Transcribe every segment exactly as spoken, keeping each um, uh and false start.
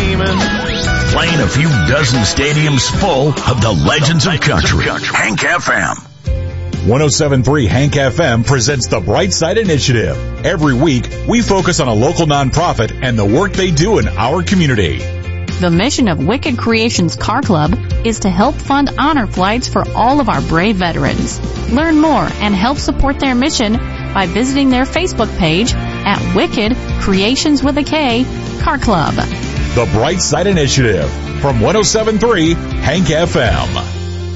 steaming. Playing a few dozen stadiums full of the legends of country. Hank F M. one oh seven point three Hank F M presents the Bright Side Initiative. Every week, we focus on a local nonprofit and the work they do in our community. The mission of Wicked Creations Car Club is to help fund honor flights for all of our brave veterans. Learn more and help support their mission by visiting their Facebook page at Wicked Creations with a K Car Club. The Bright Side Initiative from one oh seven point three Hank F M.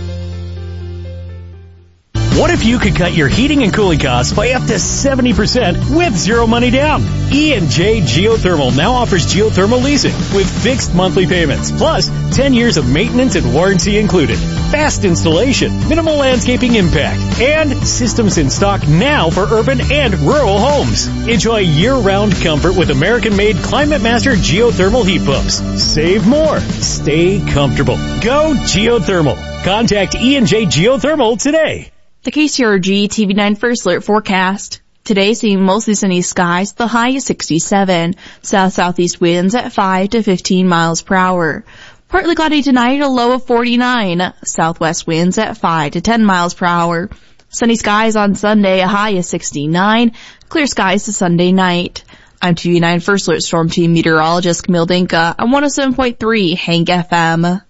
What if you could cut your heating and cooling costs by up to seventy percent with zero money down? E and J Geothermal now offers geothermal leasing with fixed monthly payments, plus ten years of maintenance and warranty included. Fast installation, minimal landscaping impact, and systems in stock now for urban and rural homes. Enjoy year-round comfort with American-made Climate Master geothermal heat pumps. Save more. Stay comfortable. Go geothermal. Contact E and J Geothermal today. The K C R G T V nine First Alert forecast. Today seeing mostly sunny skies, the high is sixty-seven. South-southeast winds at five to fifteen miles per hour. Partly cloudy tonight, a low of forty-nine. Southwest winds at five to ten miles per hour. Sunny skies on Sunday, a high is sixty-nine. Clear skies to Sunday night. I'm T V nine First Alert Storm Team Meteorologist Camille Dinka on one oh seven point three Hank F M.